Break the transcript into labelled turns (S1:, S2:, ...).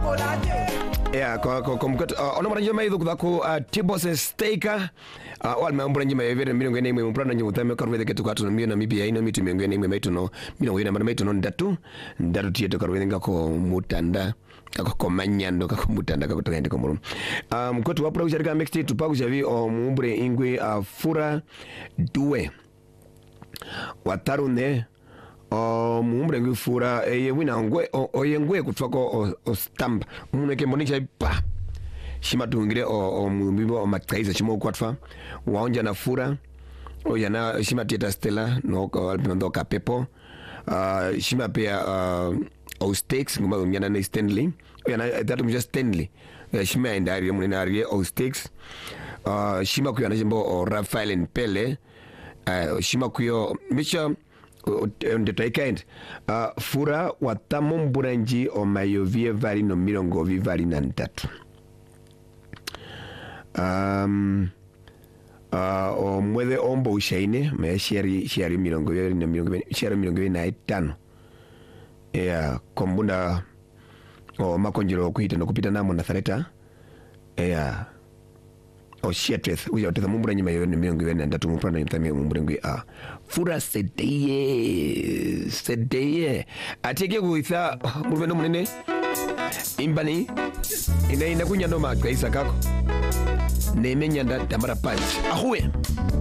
S1: Yeah, komkat ono mara njema idhu kudako tibose steika wal me mbura njema yevere mirongo ene imwe mprana nyu utame karwe ketu kwatu na mibia ina mitu mirongo ene imwe maitu no mirongo ene maitu no ndatu tieto karwe ngako mutanda kako komanyando kako mutanda kako tugende komuru mkotu wapura usharika mixti tupaku javi o mumbure ingwe fura duwe watarune mumbure ingwe fura wina ngwe oyengwe kutwako o stamp muneke monisha pa shima tuingire o mumbibo o matkaiza shima ukwatfa waonja na fura oyana shima tieta stella no alpinondo kapepo shima pia o steaks nguma unyana na Stanley oyana that was just Stanley shima indari munina ari o steaks shima kuyana jimbo o Rafael and Pele shima kuyo micha ndetaikend fura watamo mburanji o mayovie vari no mirongo vivari na ntatu o mwede ombo ushaine me shari mirongo vivari na mirongo vivari na itano ya kombunda o makonjiro kuhita no kupita namo na thareta ya o shetreth uja oteza mumbura nyima yoyo ni mirongo vivari na ntatu muprana nyimtami mumbura ngui fura sedeye ateke kuitha murvendo munene imbani ina kunyando magaisa kako nemenya nda tamara punch ahuwe